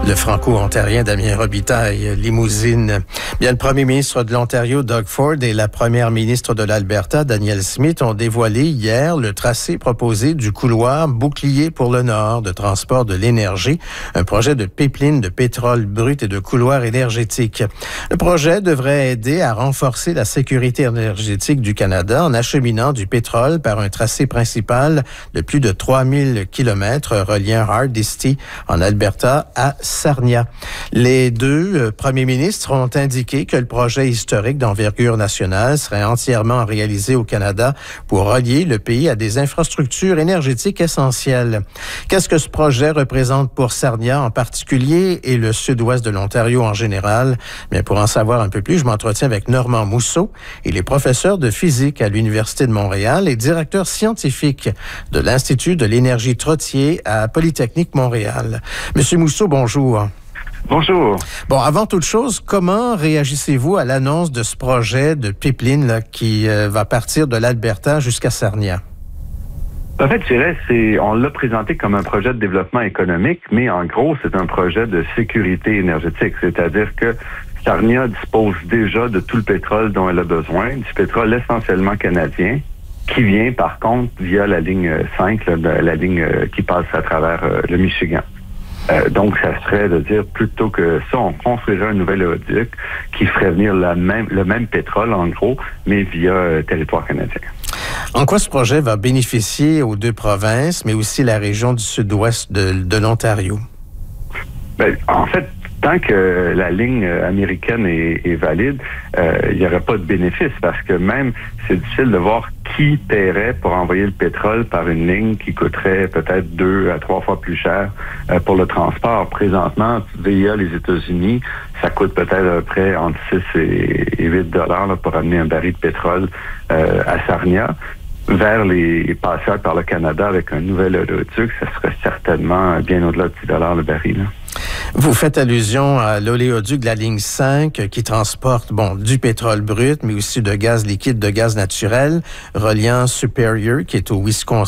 Le franco-ontarien Damien Robitaille, limousine. Bien, le premier ministre de l'Ontario, Doug Ford, et la première ministre de l'Alberta, Danielle Smith, ont dévoilé hier le tracé proposé du couloir bouclier pour le Nord de transport de l'énergie, un projet de pipeline de pétrole brut et de couloir énergétique. Le projet devrait aider à renforcer la sécurité énergétique du Canada en acheminant du pétrole par un tracé principal de plus de 3000 km reliant Hardisty en Alberta à Sarnia. Les deux premiers ministres ont indiqué que le projet historique d'envergure nationale serait entièrement réalisé au Canada pour relier le pays à des infrastructures énergétiques essentielles. Qu'est-ce que ce projet représente pour Sarnia en particulier et le sud-ouest de l'Ontario en général? Bien, pour en savoir un peu plus, je m'entretiens avec Normand Mousseau. Il est professeur de physique à l'Université de Montréal et directeur scientifique de l'Institut de l'énergie Trottier à Polytechnique Montréal. Monsieur Mousseau, bonjour. Bonjour. Bon, avant toute chose, comment réagissez-vous à l'annonce de ce projet de pipeline là, qui va partir de l'Alberta jusqu'à Sarnia? En fait, je dirais, on l'a présenté comme un projet de développement économique, mais en gros, c'est un projet de sécurité énergétique. C'est-à-dire que Sarnia dispose déjà de tout le pétrole dont elle a besoin, du pétrole essentiellement canadien, qui vient par contre via la ligne 5, la ligne qui passe à travers le Michigan. Donc, ça serait de dire, plutôt que ça, on construirait un nouvel oléoduc qui ferait venir le même pétrole, en gros, mais via territoire canadien. En quoi ce projet va bénéficier aux deux provinces, mais aussi la région du sud-ouest de l'Ontario? Ben, en fait, tant que la ligne américaine est valide, il n'y aurait pas de bénéfice parce que même, c'est difficile de voir qui paierait pour envoyer le pétrole par une ligne qui coûterait peut-être 2 à 3 fois plus cher pour le transport. Présentement, via les États-Unis, ça coûte peut-être à peu près entre 6 et 8 $ pour amener un baril de pétrole à Sarnia. Vers les passeurs par le Canada avec un nouvel oléoduc, ça serait certainement bien au-delà de 10 $ le baril. Là. Vous faites allusion à l'oléoduc de la ligne 5 qui transporte du pétrole brut, mais aussi de gaz liquide, de gaz naturel, reliant Superior, qui est au Wisconsin,